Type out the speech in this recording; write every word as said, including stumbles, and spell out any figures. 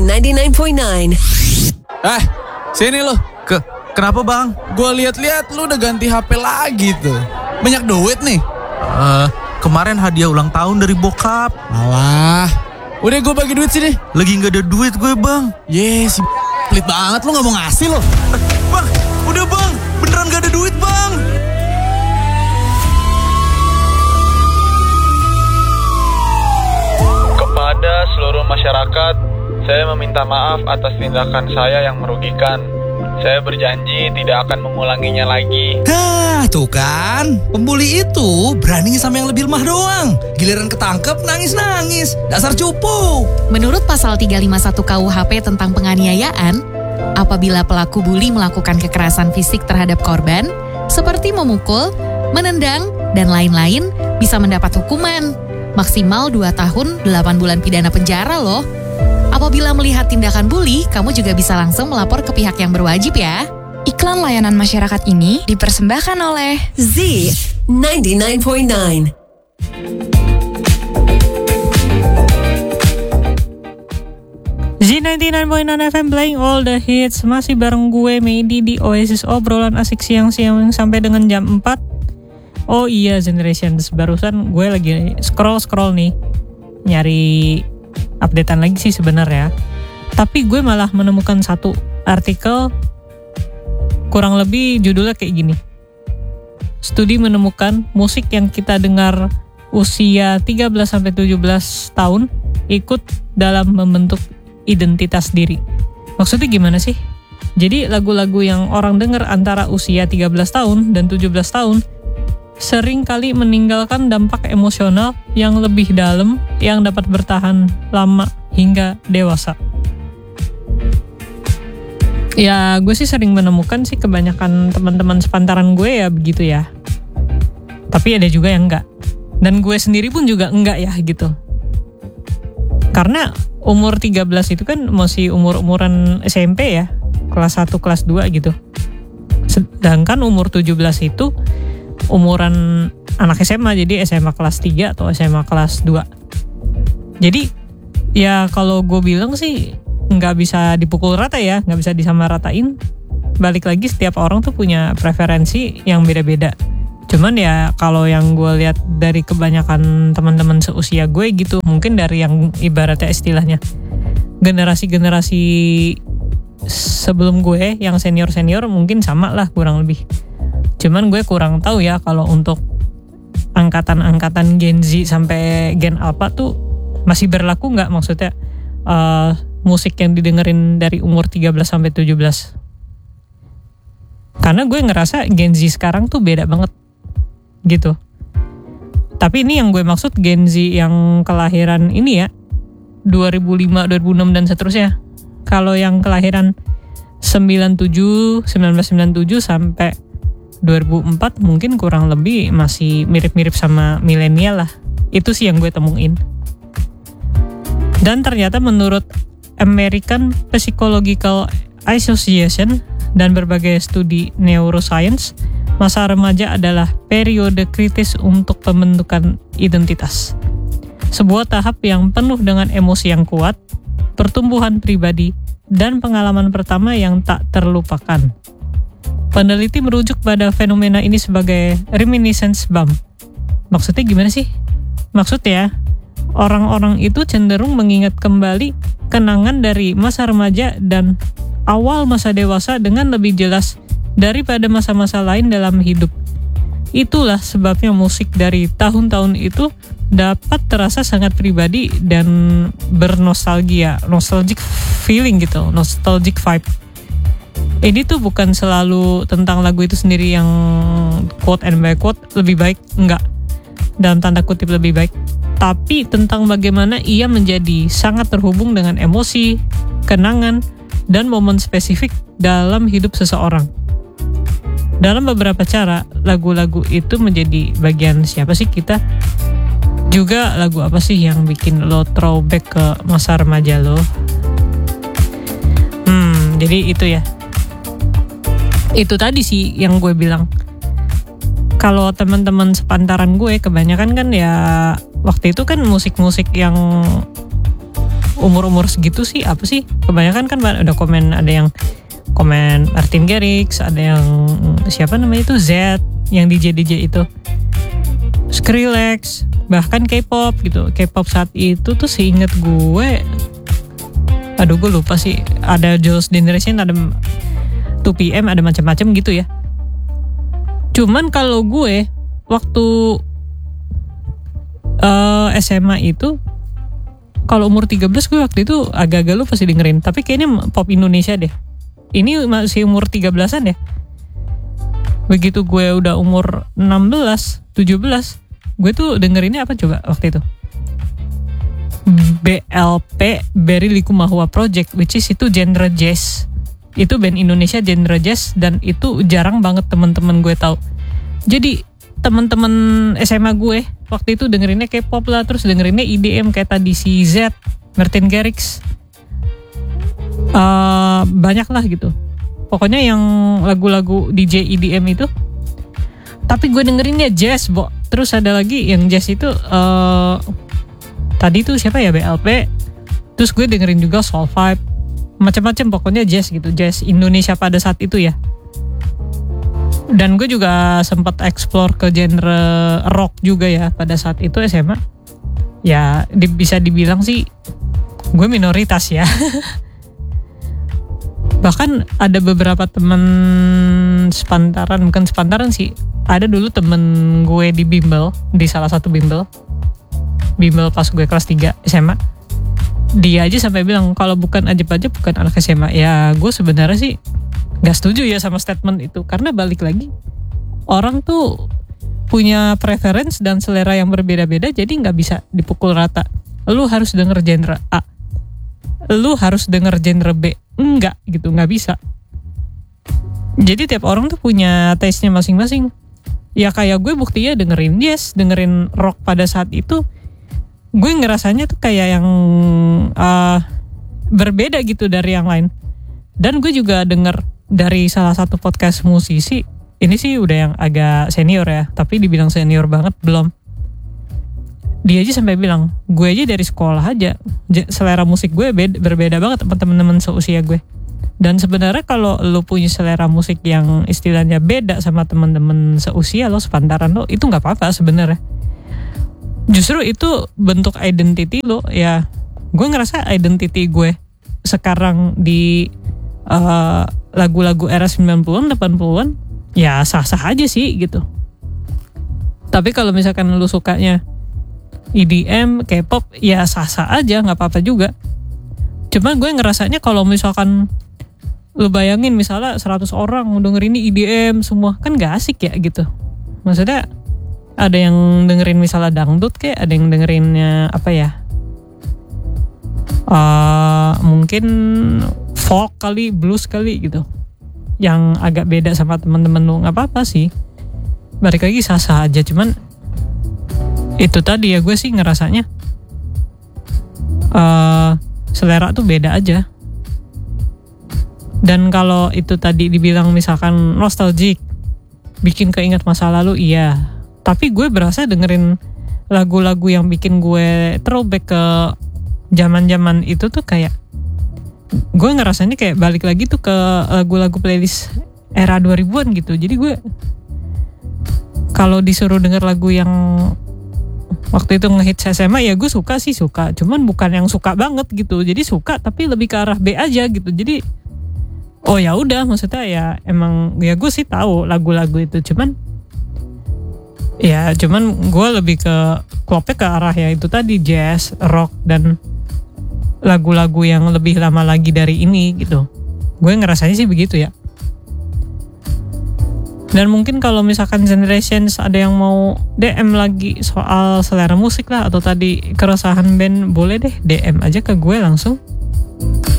ninety-nine point nine. Eh, sini lo. Ke, kenapa bang? Gue lihat-lihat lu udah ganti H P lagi tuh. Banyak duit nih. Uh, kemarin hadiah ulang tahun dari bokap. Alah, udah gue bagi duit sini. Lagi gak ada duit gue bang. Yes, pelit banget lu gak mau ngasih lo. Eh, bang, udah bang, beneran gak ada duit bang. Kepada seluruh masyarakat, saya meminta maaf atas tindakan saya yang merugikan. Saya berjanji tidak akan mengulanginya lagi. Hah, tuh kan. Pembuli itu berani sama yang lebih lemah doang. Giliran ketangkep nangis-nangis. Dasar cupu. Menurut pasal tiga lima satu K U H P tentang penganiayaan, apabila pelaku bully melakukan kekerasan fisik terhadap korban, seperti memukul, menendang, dan lain-lain, bisa mendapat hukuman maksimal dua tahun delapan bulan pidana penjara loh. Apabila melihat tindakan bully, kamu juga bisa langsung melapor ke pihak yang berwajib ya. Iklan layanan masyarakat ini dipersembahkan oleh Z ninety-nine point nine. Z ninety-nine point nine F M playing all the hits. Masih bareng gue Medi di Oasis obrolan asik siang-siang sampai dengan jam empat. Oh iya, Generations, barusan gue lagi scroll-scroll nih, nyari updatean lagi sih sebenarnya. Tapi gue malah menemukan satu artikel kurang lebih judulnya kayak gini. Studi menemukan musik yang kita dengar usia tiga belas sampai tujuh belas tahun ikut dalam membentuk identitas diri. Maksudnya gimana sih? Jadi lagu-lagu yang orang dengar antara usia tiga belas tahun dan tujuh belas tahun sering kali meninggalkan dampak emosional yang lebih dalam yang dapat bertahan lama hingga dewasa. Ya, gue sih sering menemukan sih kebanyakan teman-teman sepantaran gue ya begitu ya. Tapi ada juga yang enggak. Dan gue sendiri pun juga enggak ya gitu. Karena umur tiga belas itu kan masih umur-umuran S M P ya, kelas satu, kelas dua gitu. Sedangkan umur tujuh belas itu umuran anak S M A, jadi S M A kelas tiga atau S M A kelas dua. Jadi ya kalau gue bilang sih nggak bisa dipukul rata ya, nggak bisa disamaratain. Balik lagi setiap orang tuh punya preferensi yang beda-beda. Cuman ya kalau yang gue lihat dari kebanyakan teman-teman seusia gue gitu, mungkin dari yang ibaratnya istilahnya generasi-generasi sebelum gue yang senior-senior mungkin sama lah kurang lebih. Cuman gue kurang tahu ya kalau untuk angkatan-angkatan Gen Z sampai Gen Alpha tuh masih berlaku nggak, maksudnya uh, musik yang didengerin dari umur tiga belas sampai tujuh belas. Karena gue ngerasa Gen Z sekarang tuh beda banget gitu. Tapi ini yang gue maksud Gen Z yang kelahiran ini ya dua ribu lima, dua ribu enam dan seterusnya. Kalau yang kelahiran sembilan puluh tujuh, sembilan belas sembilan puluh tujuh sampai dua ribu empat mungkin kurang lebih masih mirip-mirip sama milenial lah. Itu sih yang gue temuin. Dan ternyata menurut American Psychological Association dan berbagai studi neuroscience, masa remaja adalah periode kritis untuk pembentukan identitas. Sebuah tahap yang penuh dengan emosi yang kuat, pertumbuhan pribadi, dan pengalaman pertama yang tak terlupakan. Peneliti merujuk pada fenomena ini sebagai reminiscence bump. Maksudnya gimana sih? Maksudnya, orang-orang itu cenderung mengingat kembali kenangan dari masa remaja dan awal masa dewasa dengan lebih jelas daripada masa-masa lain dalam hidup. Itulah sebabnya musik dari tahun-tahun itu dapat terasa sangat pribadi dan bernostalgia, nostalgic feeling gitu, nostalgic vibe. Ini tuh bukan selalu tentang lagu itu sendiri yang quote and by quote lebih baik, enggak, dalam tanda kutip lebih baik, tapi tentang bagaimana ia menjadi sangat terhubung dengan emosi, kenangan, dan momen spesifik dalam hidup seseorang. Dalam beberapa cara, lagu-lagu itu menjadi bagian siapa sih kita. Juga lagu apa sih yang bikin lo throwback ke masa remaja lo. Hmm, jadi itu ya. Itu tadi sih yang gue bilang. Kalau teman-teman sepantaran gue kebanyakan kan ya waktu itu kan musik-musik yang umur-umur segitu sih apa sih? Kebanyakan kan ada komen, ada yang komen Martin Garrix, ada yang siapa namanya itu Z, yang D J D J itu, Skrillex, bahkan K-pop gitu. K-pop saat itu tuh seinget gue, aduh gue lupa sih, ada Girls' Generation, ada two P M, ada macam-macam gitu ya. Cuman kalau gue waktu uh, S M A itu, kalau umur tiga belas gue waktu itu agak-agak lu pasti dengerin, tapi kayaknya pop Indonesia deh. Ini masih umur tiga belasan ya. Begitu gue udah umur enam belas, tujuh belas, gue tuh dengerinnya apa coba waktu itu? B L P, Berry Likumahua Project, which is itu genre jazz. Itu band Indonesia genre jazz, dan itu jarang banget teman-teman gue tahu. Jadi teman-teman S M A gue waktu itu dengerinnya K-pop lah, terus dengerinnya E D M kayak tadi si Z, Martin Garrix, uh, banyak lah gitu. Pokoknya yang lagu-lagu D J E D M itu. Tapi gue dengerinnya jazz, Bo. Terus ada lagi yang jazz itu uh, tadi tuh siapa ya, B L P. Terus gue dengerin juga Soul Vibe, macam-macam pokoknya jazz gitu, jazz Indonesia pada saat itu ya. Dan gue juga sempat explore ke genre rock juga ya pada saat itu S M A. Ya di, bisa dibilang sih gue minoritas ya. Bahkan ada beberapa teman sepantaran, bukan sepantaran sih, ada dulu temen gue di bimbel, di salah satu bimbel bimbel pas gue kelas tiga S M A. Dia aja sampai bilang kalau bukan Ajep-Ajep bukan anak S M A. Ya gue sebenarnya sih gak setuju ya sama statement itu, karena balik lagi orang tuh punya preference dan selera yang berbeda-beda, jadi gak bisa dipukul rata. Lu harus denger genre A, lu harus denger genre B, enggak gitu, gak bisa. Jadi tiap orang tuh punya taste-nya masing-masing. Ya kayak gue buktinya dengerin jazz, dengerin rock pada saat itu, gue ngerasanya tuh kayak yang uh, berbeda gitu dari yang lain. Dan gue juga denger dari salah satu podcast musisi, ini sih udah yang agak senior ya, tapi dibilang senior banget belum. Dia aja sampai bilang, gue aja dari sekolah aja selera musik gue beda, berbeda banget sama teman-teman seusia gue. Dan sebenarnya kalau lo punya selera musik yang istilahnya beda sama teman-teman seusia lo, sepantaran lo, itu nggak apa-apa sebenarnya. Justru itu bentuk identity lo ya. Gue ngerasa identity gue sekarang di uh, lagu-lagu era sembilan puluhan, delapan puluhan ya sah-sah aja sih gitu. Tapi kalau misalkan lu sukanya E D M, K-pop, ya sah-sah aja, gak apa-apa juga. Cuma gue ngerasanya kalau misalkan lu bayangin misalnya seratus orang dengerin E D M semua, kan gak asik ya gitu. Maksudnya ada yang dengerin misalnya dangdut kayak, ada yang dengerinnya apa ya, uh, mungkin folk kali, blues kali gitu, yang agak beda sama teman-teman lu, nggak apa-apa sih. Balik lagi sah-sah aja. Cuman itu tadi ya, gue sih ngerasanya uh, selera tuh beda aja. Dan kalau itu tadi dibilang misalkan nostalgic, bikin keinget masa lalu, iya. Tapi gue berasa dengerin lagu-lagu yang bikin gue throwback ke zaman-zaman itu tuh kayak, gue ngerasanya kayak balik lagi tuh ke lagu-lagu playlist era dua ribuan gitu. Jadi gue kalau disuruh denger lagu yang waktu itu ngehits S M A, ya gue suka sih suka. Cuman bukan yang suka banget gitu. Jadi suka tapi lebih ke arah B aja gitu. Jadi oh ya udah, maksudnya ya emang ya gue sih tahu lagu-lagu itu. Cuman ya cuman gue lebih ke klopnya ke arah ya itu tadi, jazz, rock, dan lagu-lagu yang lebih lama lagi dari ini gitu. Gue ngerasanya sih begitu ya. Dan mungkin kalau misalkan Generations ada yang mau D M lagi soal selera musik lah, atau tadi keresahan band, boleh deh D M aja ke gue langsung.